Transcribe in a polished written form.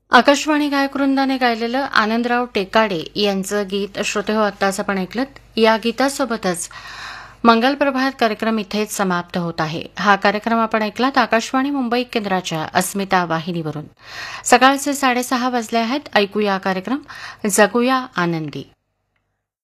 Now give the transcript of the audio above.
आकाशवाणी गायकवृंदाने गायलेलं आनंदराव टेकाडे यांचं गीत श्रोतेहो आत्ताच आपण ऐकलं. या गीतासोबतच मंगल प्रभात कार्यक्रम इथेच समाप्त होत आहे. हा कार्यक्रम आपण ऐकलात आकाशवाणी मुंबई केंद्राच्या अस्मिता वाहिनीवरून. सकाळचे 6:30 वाजले आहेत. ऐकूया कार्यक्रम जगूया आनंदी.